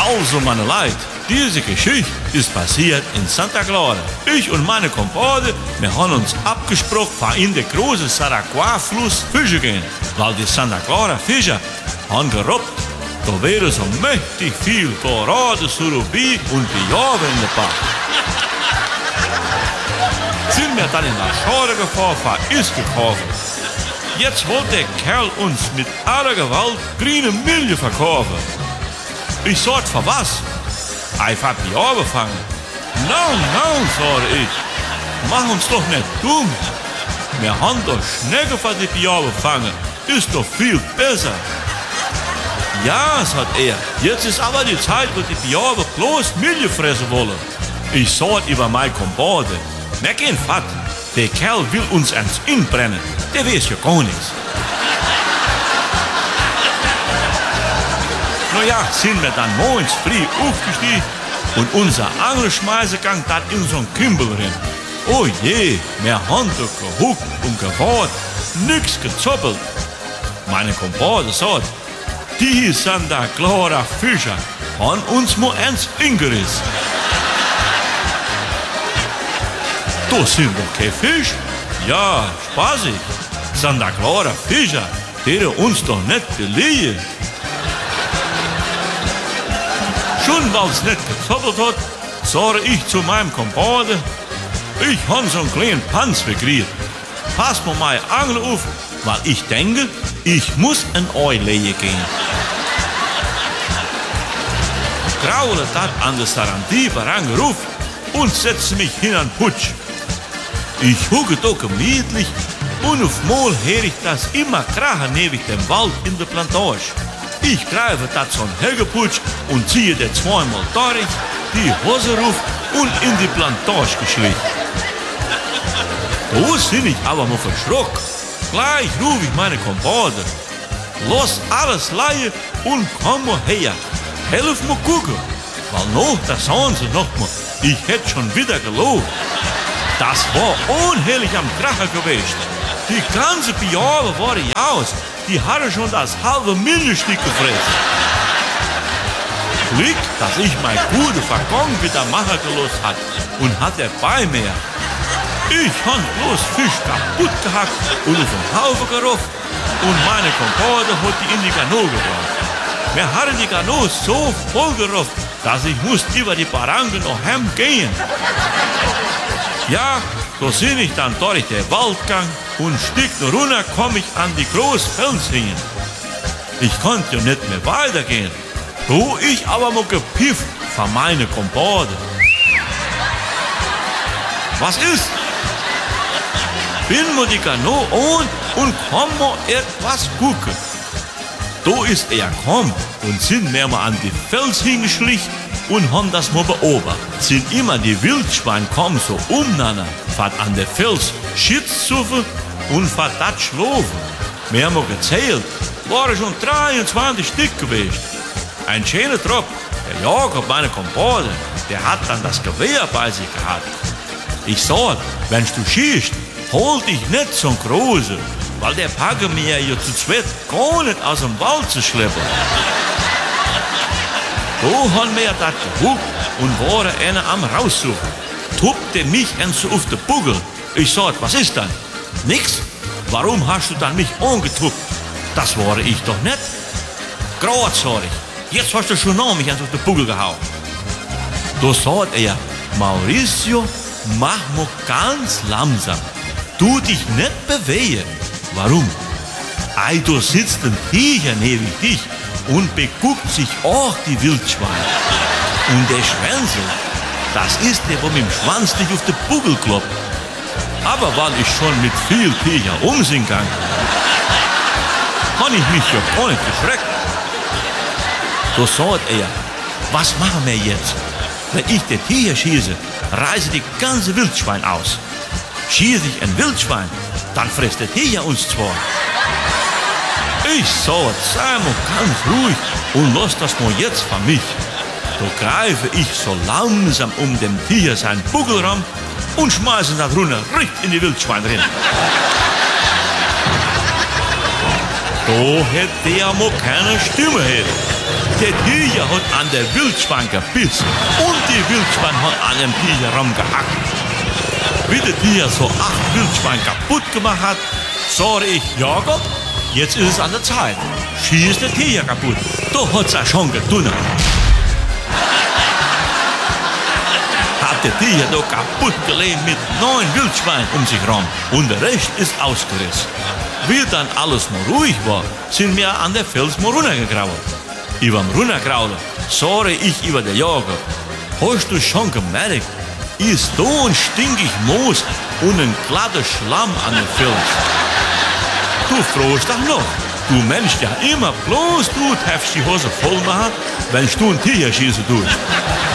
Also, meine Leute, diese Geschichte ist passiert in Santa Clara. Ich und meine Kumpane, wir haben uns abgesprochen, fahren in den großen Saragua-Fluss fischen gehen. Weil die Santa Clara Fischer haben gerobbt. Da wäre so mächtig viel Dorade, Surubie und Piave in der Bach. Sind wir dann in der Schore gefahren, ist gekauft. Jetzt wollte der Kerl uns mit aller Gewalt grüne Milch verkaufen. Ich sagte, für was? Einfach Piave fangen. Nein, sage ich. Mach uns doch nicht dumm. Wir haben doch Schnecke für die Piave fangen. Ist doch viel besser. Ja, sagt er, jetzt ist aber die Zeit, wo die Piave bloß Milch fressen wollen. Ich sagte über mein Kumpane, wir gehen fort. Der Kerl will uns ans Inn brennen. Der weiß ja gar nichts. Ja, sind wir dann morgens früh aufgestiegen und unser Angelschmeißergang dann in so ein Kümbel rein. Oh je, wir haben doch gehuckt und gewartet, nix gezoppelt. Meine Kumpane sagt, die Santa Clara Fischer haben uns mal ans Inn gerissen. Da sind doch kein Fisch. Ja, spaßig. Santa Clara Fischer, der uns doch nicht beliehen. Schon weil es nicht gezoppelt hat, sage ich zu meinem Kumpane, ich habe so einen kleinen Panz gekriegt. Pass mir meine Angel auf, weil ich denke, ich muss ein Ei legen gehen. Kraule dat an der Sarandie-Barang ruf und setze mich hin an Putsch. Ich hucke doch gemütlich und auf mal höre ich das immer krachen neben dem Wald in der Plantage. Ich greife das so ein Hegeputsch und ziehe der zweimal durch, die Hose ruf und in die Plantage geschlichen. Da sind ich aber mal verschrocken. Gleich ruf ich meine Kumpane. Lass alles leihen und komm mal her. Helf mir gucken. Weil noch, das sagen sie noch mal, ich hätte schon wieder gelogen. Das war unheimlich am Krachen gewesen. Die ganze Piave war aus. Die hatte schon das halbe Milchstück gefressen. Glück, dass ich mein gute Vergang wieder machen gelassen hat und hat er bei mir. Ich hab bloß Fisch kaputt gehackt und auf den Haufen gerofft und meine Kumpane hat die in die Kanoe gebracht. Wir hatten die Kanoe so voll gerofft, dass ich musste über die Barange noch heimgehen. Ja, so sind ich dann durch den Waldgang und Stück runter komm ich an die großen Felsen. Ich konnte ja nicht mehr weitergehen. So ich aber mal gepifft von meine Kumpane. Was ist? Bin mir die Kanoe und komm mal etwas gucken. Da ist er gekommen und sind wir mal an die Fels hingeschlichen und haben das mal beobachtet. Sind immer die Wildschweine kommen so umeinander, fahrt an der Fels Schitz suchen und fahrt das schlafen. Wir haben gezählt, waren schon 23 Stück gewesen. Ein schöner Trupp, der Jakob, meine Kumpane, der hat dann das Gewehr bei sich gehabt. Ich sag, wenn du schießt, hol dich nicht so große, weil der packe mir ja zu zweit gar nicht aus dem Wald zu schleppen. Da haben wir das gehuckt und waren einer am raussuchen. Tuppte mich so auf den Buckel. Ich sag, was ist dann? Nix? Warum hast du dann mich angetuppt? Das war ich doch nicht. Grad, sag ich. Jetzt hast du schon noch mich auf den Buckel gehauen. Da sagt er, Mauricio, mach mal ganz langsam. Du dich nicht bewegen. Warum? Ei, da sitzt ein Tiger neben dich und beguckt sich auch die Wildschweine. Und der Schwänzel, das ist der, wo mit dem Schwanz dich auf den Buckel kloppt. Aber weil ich schon mit viel Tiger umsehen kann, ich mich ja gar nicht geschreckt. So sagt er, was machen wir jetzt? Wenn ich den Tiger schieße, reiße die ganze Wildschwein aus. Schieße ich ein Wildschwein, dann frisst der Tiger uns zwar. Ich sag, sei mal ganz ruhig und lass das mal jetzt von mich. Da greife ich so langsam um dem Tiger seinen Buckelraum und schmeiße das runter, richtig in die Wildschwein rein. Da hätte der mal keine Stimme. Der Tiger hat an der Wildschwein gebissen und die Wildschwein hat an dem Tiger rumgehackt. Wie der Tiger so 8 Wildschwein kaputt gemacht hat, sage ich, Jakob, jetzt ist es an der Zeit. Schieß der Tiger kaputt. Doch hat's er schon getan. Hat der Tiger doch kaputt gelebt mit 9 Wildschweinen um sich herum und der Rest ist ausgerissen. Wie dann alles mal ruhig war, sind wir an der Fels mal runtergekrault. Über dem Runterkraulen sage ich über den Jakob, hast du schon gemerkt, ist da ein stinkig Moos und ein glatter Schlamm an der Fels. Du frohst doch noch. Du Mensch, ja immer bloß du darfst die Hose voll machen, wenn du einen Tiger schießen tust.